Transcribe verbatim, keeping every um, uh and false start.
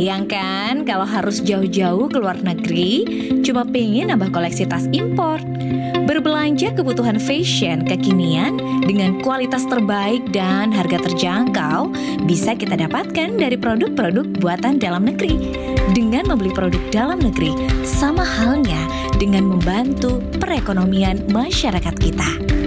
Bayangkan kalau harus jauh-jauh ke luar negeri, cuma pengen nambah koleksi tas impor. Berbelanja kebutuhan fashion kekinian dengan kualitas terbaik dan harga terjangkau bisa kita dapatkan dari produk-produk buatan dalam negeri. Dengan membeli produk dalam negeri, sama halnya dengan membantu perekonomian masyarakat kita.